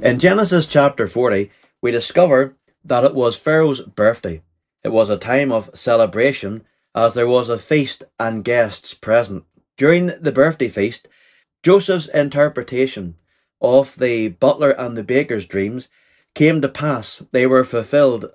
In Genesis chapter 40, we discover that it was Pharaoh's birthday. It was a time of celebration as there was a feast and guests present. During the birthday feast, Joseph's interpretation of the butler and the baker's dreams came to pass. They were fulfilled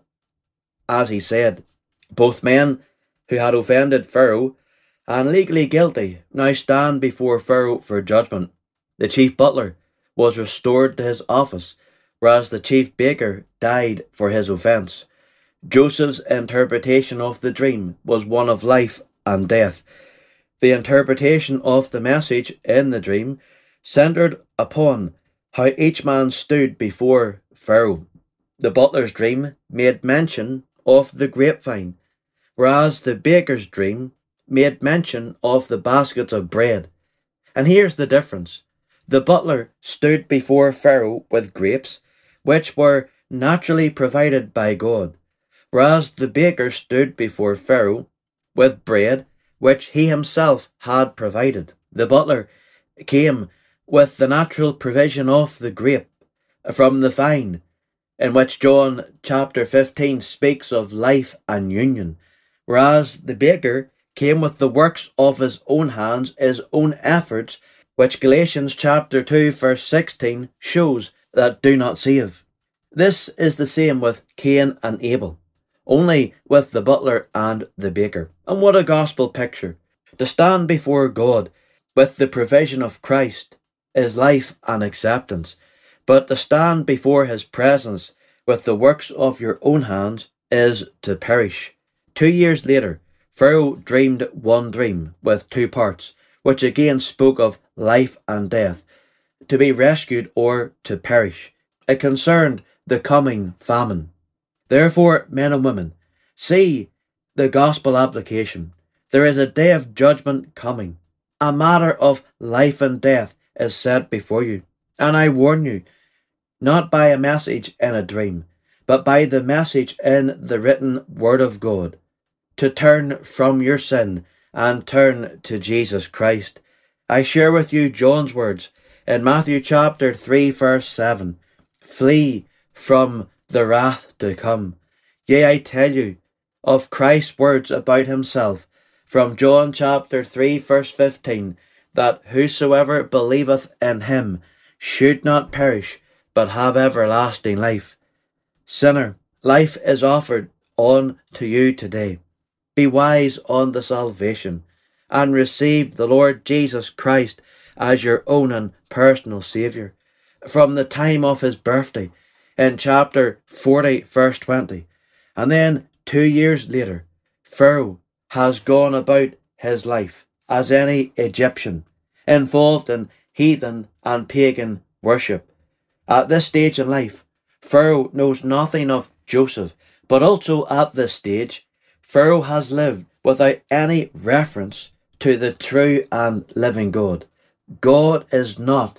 as he said. Both men who had offended Pharaoh and legally guilty now stand before Pharaoh for judgment. The chief butler was restored to his office, whereas the chief baker died for his offence. Joseph's interpretation of the dream was one of life and death. The interpretation of the message in the dream centred upon how each man stood before Pharaoh. The butler's dream made mention of the grapevine, whereas the baker's dream made mention of the baskets of bread. And here's the difference. The butler stood before Pharaoh with grapes, which were naturally provided by God, whereas the baker stood before Pharaoh with bread, which he himself had provided. The butler came with the natural provision of the grape from the vine, in which John chapter 15 speaks of life and union, whereas the baker came with the works of his own hands, his own efforts, which Galatians chapter 2 verse 16 shows that do not save. This is the same with Cain and Abel, only with the butler and the baker. And what a gospel picture! To stand before God with the provision of Christ is life and acceptance, but to stand before his presence with the works of your own hands is to perish. 2 years later, Pharaoh dreamed one dream with two parts, which again spoke of life and death, to be rescued or to perish. It concerned the coming famine. Therefore, men and women, see the gospel application. There is a day of judgment coming. A matter of life and death is set before you. And I warn you, not by a message in a dream, but by the message in the written word of God, to turn from your sin and turn to Jesus Christ. I share with you John's words in Matthew chapter 3 verse 7. Flee from the wrath to come. Yea, I tell you of Christ's words about himself from John chapter 3 verse 15, that whosoever believeth in him should not perish, but have everlasting life. Sinner, life is offered on to you today. Be wise on the salvation and receive the Lord Jesus Christ as your own and personal Saviour. From the time of his birthday in chapter 40 verse 20, and then 2 years later, Pharaoh has gone about his life as any Egyptian, involved in heathen and pagan worship. At this stage in life, Pharaoh knows nothing of Joseph, but also at this stage, Pharaoh has lived without any reference to the true and living God. God is not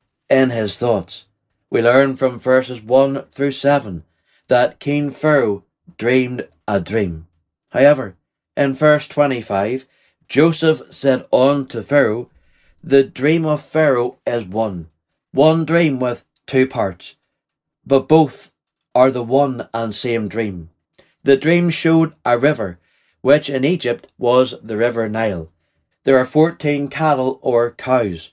in his thoughts. We learn from verses 1 through 7 that King Pharaoh dreamed a dream. However, in verse 25, Joseph said unto Pharaoh, the dream of Pharaoh is one dream with two parts, but both are the one and same dream. The dream showed a river, which in Egypt was the river Nile. There are 14 cattle or cows.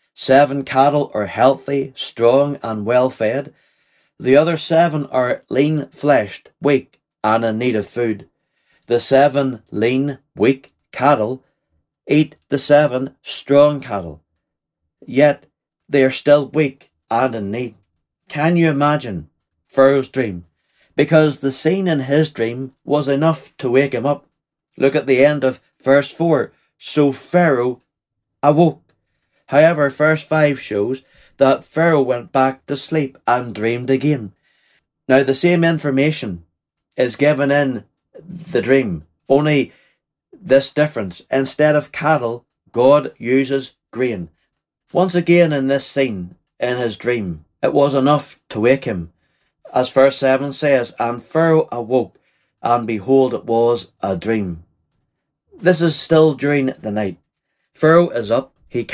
7 cattle are healthy, strong, and well fed. The other 7 are lean-fleshed, weak, and in need of food. The 7 lean, weak cattle eat the 7 strong cattle, yet they are still weak and in need. Can you imagine Pharaoh's dream? Because the scene in his dream was enough to wake him up. Look at the end of verse 4. So Pharaoh awoke. However, verse 5 shows that Pharaoh went back to sleep and dreamed again. Now the same information is given in the dream, only this difference. Instead of cattle, God uses grain. Once again in this scene, in his dream, it was enough to wake him. As verse 7 says, and Pharaoh awoke, and behold, it was a dream. This is still during the night. Pharaoh is up,